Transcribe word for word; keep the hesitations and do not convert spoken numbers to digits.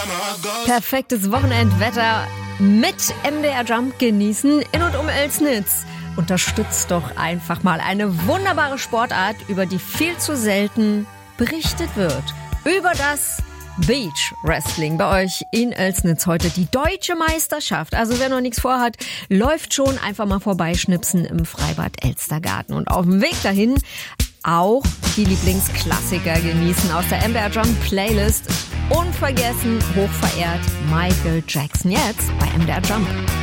Perfektes Wochenendwetter mit M D R Jump genießen in und um Elsnitz. Unterstützt doch einfach mal eine wunderbare Sportart, über die viel zu selten berichtet wird. Über das Beach Wrestling bei euch in Elsnitz heute. Die deutsche Meisterschaft. Also wer noch nichts vorhat, läuft schon. Einfach mal vorbeischnipsen im Freibad Elstergarten. Und auf dem Weg dahin auch die Lieblingsklassiker genießen aus der M D R Jump Playlist. Unvergessen, hochverehrt Michael Jackson jetzt bei M D R Jump.